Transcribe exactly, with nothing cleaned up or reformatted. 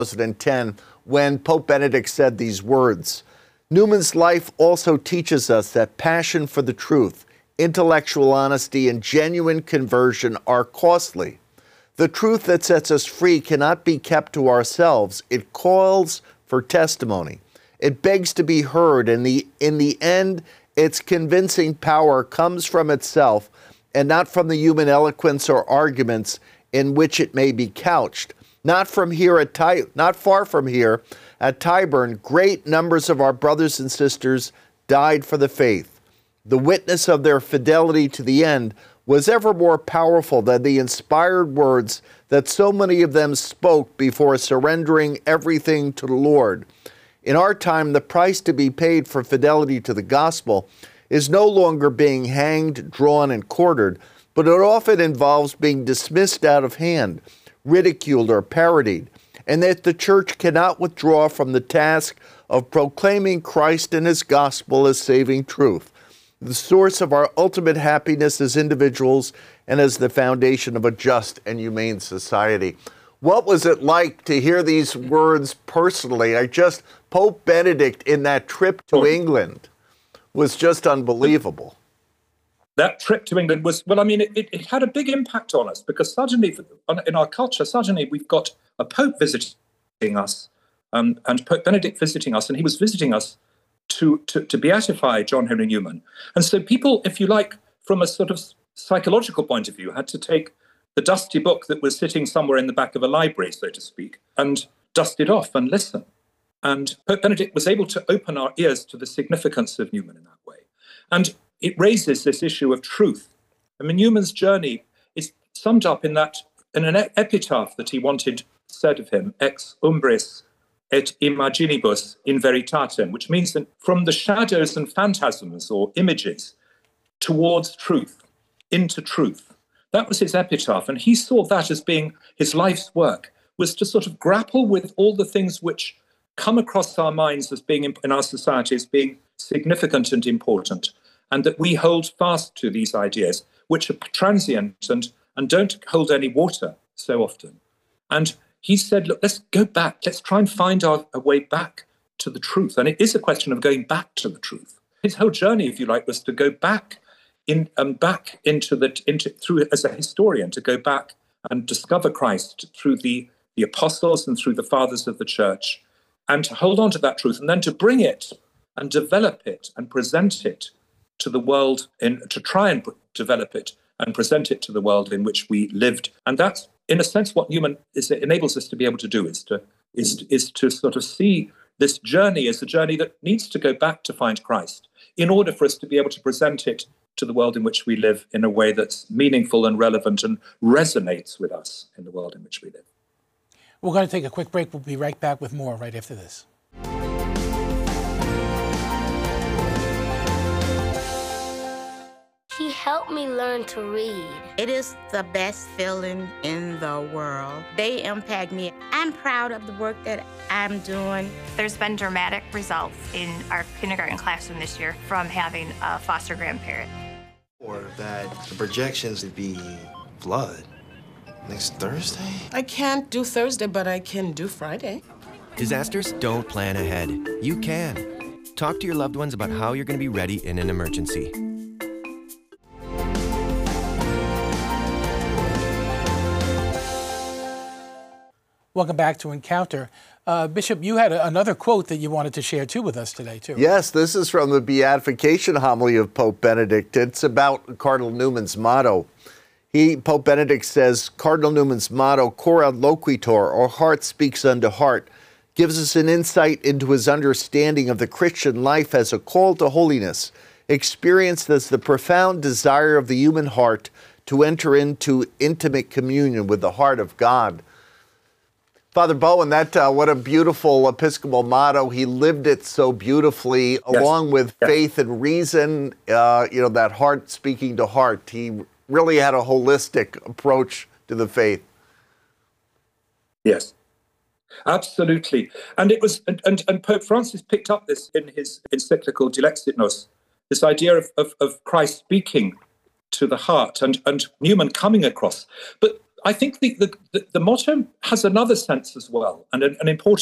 two thousand ten when Pope Benedict said these words. Newman's life also teaches us that passion for the truth, intellectual honesty, and genuine conversion are costly. The truth that sets us free cannot be kept to ourselves. It calls for testimony. It begs to be heard, and the, in the end, its convincing power comes from itself and not from the human eloquence or arguments in which it may be couched. Not from here at Ty- not far from here at Tyburn, great numbers of our brothers and sisters died for the faith. The witness of their fidelity to the end was ever more powerful than the inspired words that so many of them spoke before surrendering everything to the Lord. In our time, the price to be paid for fidelity to the gospel is no longer being hanged, drawn, and quartered, but it often involves being dismissed out of hand, ridiculed, or parodied, and that the church cannot withdraw from the task of proclaiming Christ and his gospel as saving truth, the source of our ultimate happiness as individuals and as the foundation of a just and humane society. What was it like to hear these words personally? I just, Pope Benedict in that trip to England was just unbelievable. That trip to England was, well, I mean, it, it had a big impact on us because suddenly, in our culture, suddenly we've got a Pope visiting us um, and Pope Benedict visiting us, and he was visiting us to, to, to beatify John Henry Newman. And so people, if you like, from a sort of psychological point of view, had to take the dusty book that was sitting somewhere in the back of a library, so to speak, and dust it off and listen. And Pope Benedict was able to open our ears to the significance of Newman in that way. And it raises this issue of truth. I mean, Newman's journey is summed up in that in an epitaph that he wanted said of him, ex umbris et imaginibus in veritatem, which means that from the shadows and phantasms or images towards truth, into truth. That was his epitaph, and he saw that as being his life's work, was to sort of grapple with all the things which come across our minds as being in our society as being significant and important, and that we hold fast to these ideas, which are transient and, and don't hold any water so often. And he said, look, let's go back. Let's try and find our, a way back to the truth. And it is a question of going back to the truth. His whole journey, if you like, was to go back in um, back into the into through as a historian, to go back and discover Christ through the, the apostles and through the fathers of the church, and to hold on to that truth, and then to bring it and develop it and present it to the world, in to try and develop it and present it to the world in which we lived. And that's, in a sense, what Newman is, enables us to be able to do, is to is is to sort of see this journey as a journey that needs to go back to find Christ in order for us to be able to present it to the world in which we live in a way that's meaningful and relevant and resonates with us in the world in which we live. We're going to take a quick break. We'll be right back with more right after this. He helped me learn to read. It is the best feeling in the world. They impact me. I'm proud of the work that I'm doing. There's been dramatic results in our kindergarten classroom this year from having a foster grandparent. Or that the projections would be blood next Thursday? I can't do Thursday, but I can do Friday. Disasters don't plan ahead. You can. Talk to your loved ones about how you're going to be ready in an emergency. Welcome back to Encounter. Uh, Bishop, you had a, another quote that you wanted to share, too, with us today, too. Yes, this is from the beatification homily of Pope Benedict. It's about Cardinal Newman's motto. He, Pope Benedict says, Cardinal Newman's motto, Cor ad loquitur, or heart speaks unto heart, gives us an insight into his understanding of the Christian life as a call to holiness, experienced as the profound desire of the human heart to enter into intimate communion with the heart of God. Father Bowen, that uh, what a beautiful Episcopal motto. He lived it so beautifully, yes. along with yes. faith and reason, uh, you know, that heart speaking to heart. He really had a holistic approach to the faith. Yes, absolutely. And it was, and, and, and Pope Francis picked up this in his encyclical Dilexit Nos, this idea of, of, of Christ speaking to the heart and, and Newman coming across. But I think the, the, the motto has another sense as well, and an, an important